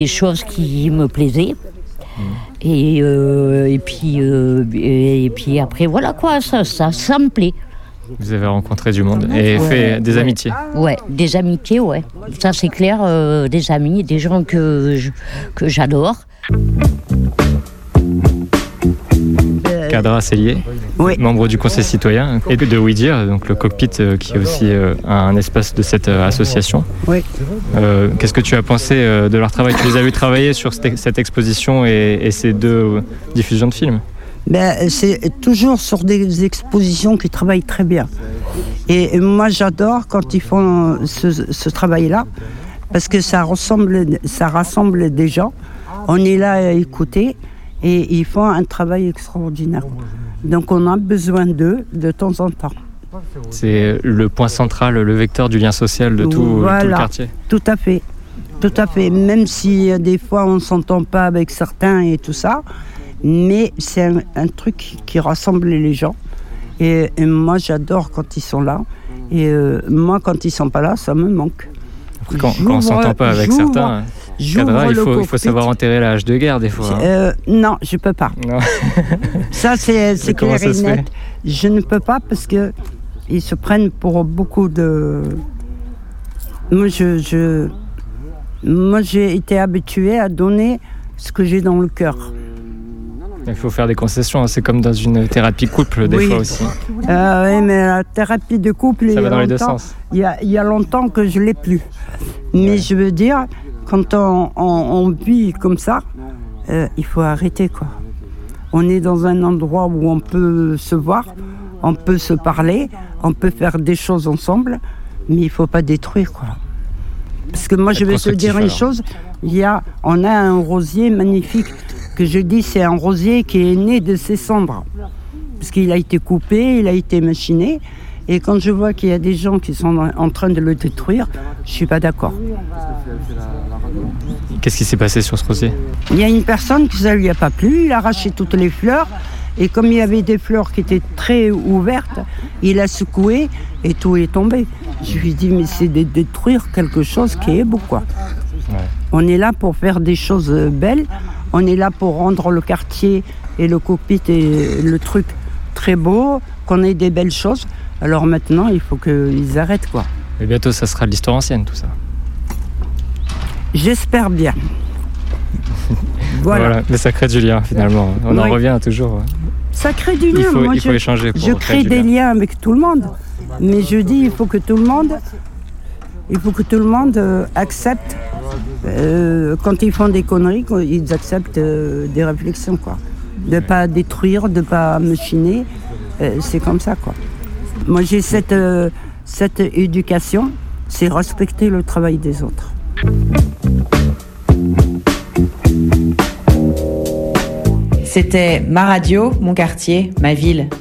Des choses qui me plaisaient. Et puis après, voilà quoi, ça me plaît. Vous avez rencontré du monde et fait des amitiés. Ouais, des amitiés, ouais. Ça c'est clair, des amis, des gens que j'adore. Kadra Sellier, membre du Conseil citoyen et de Oui Dire, donc le cockpit qui est aussi un espace de cette association. Oui. Qu'est-ce que tu as pensé de leur travail ? Tu les as vus travailler sur cette exposition et ces 2 diffusions de films ? C'est toujours sur des expositions qui travaillent très bien. Et moi j'adore quand ils font ce travail-là, parce que ça rassemble des gens. On est là à écouter. Et ils font un travail extraordinaire. Donc on a besoin d'eux de temps en temps. C'est le point central, le vecteur du lien social de tout le quartier. Tout à fait. Tout à fait. Même si des fois on ne s'entend pas avec certains et tout ça, mais c'est un truc qui rassemble les gens. Et moi j'adore quand ils sont là. Et moi quand ils ne sont pas là, ça me manque. Quand on ne s'entend pas avec certains... Kadra, il faut savoir enterrer la hache de guerre des fois. Non, je peux pas. Non. Ça c'est clair et net. Je ne peux pas parce que ils se prennent pour beaucoup de. Moi j'ai été habituée à donner ce que j'ai dans le cœur. Il faut faire des concessions, c'est comme dans une thérapie couple des fois aussi. Oui, mais la thérapie de couple, ça va dans les 2 sens. Il y a longtemps que je l'ai plus. Mais je veux dire, quand on vit comme ça, il faut arrêter quoi. On est dans un endroit où on peut se voir, on peut se parler, on peut faire des choses ensemble, mais il ne faut pas détruire quoi. Parce que moi je vais te dire une chose, on a un rosier magnifique, que je dis c'est un rosier qui est né de ses cendres. Parce qu'il a été coupé, il a été machiné, et quand je vois qu'il y a des gens qui sont en train de le détruire, je ne suis pas d'accord. Qu'est-ce qui s'est passé sur ce rosier ? Il y a une personne que ça ne lui a pas plu, il a arraché toutes les fleurs, et comme il y avait des fleurs qui étaient très ouvertes, il a secoué et tout est tombé. Je lui ai dit, mais c'est de détruire quelque chose qui est beau, quoi. Ouais. On est là pour faire des choses belles, on est là pour rendre le quartier et le cockpit et le truc très beau, qu'on ait des belles choses. Alors maintenant, il faut qu'ils arrêtent, quoi. Et bientôt, ça sera de l'histoire ancienne, tout ça. J'espère bien. Voilà, mais ça crée du lien, finalement. On en revient toujours. Ça crée du lien. Il faut échanger pour je crée des liens avec tout le monde. Mais je dis, il faut que tout le monde accepte, quand ils font des conneries, ils acceptent des réflexions, quoi. De ne pas détruire, de ne pas machiner. C'est comme ça, quoi. Moi, j'ai cette éducation, c'est respecter le travail des autres. C'était ma radio, mon quartier, ma ville.